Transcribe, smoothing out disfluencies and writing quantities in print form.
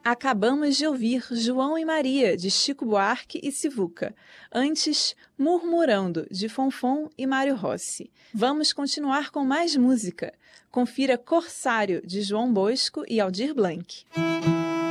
Acabamos de ouvir João e Maria, de Chico Buarque e Sivuca. Antes, Murmurando, de Fonfon e Mário Rossi. Vamos continuar com mais música. Confira Corsário, de João Bosco e Aldir Blanc.